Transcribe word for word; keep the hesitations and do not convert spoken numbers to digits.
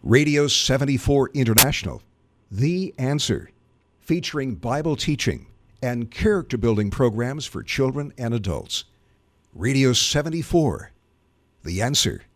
Radio seventy-four International, The Answer, featuring Bible teaching and character-building programs for children and adults. Radio seventy-four, The Answer.